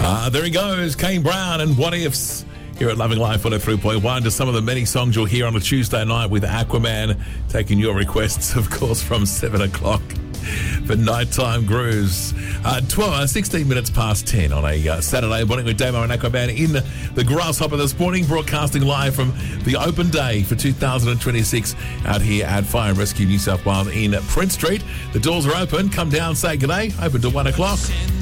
There he goes, Kane Brown and What Ifs here at Loving Life 103.1. Just some of the many songs you'll hear on a Tuesday night with Aquaman, taking your requests, of course, from 7 o'clock for Nighttime Grooves. 16 minutes past 10 on a Saturday morning with Damo and Aquaman in the Grasshopper this morning, broadcasting live from the open day for 2026 out here at Fire and Rescue New South Wales in Prince Street. The doors are open. Come down, say good day. Open till 1 o'clock.